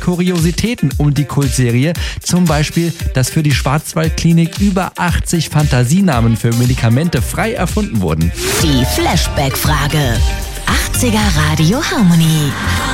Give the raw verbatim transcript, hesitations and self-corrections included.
Kuriositäten um die Kultserie. Zum Beispiel, dass für die Schwarzwaldklinik über achtzig Fantasienamen für Medikamente frei erfunden wurden. Die Flashback-Frage. achtziger Radio Harmony.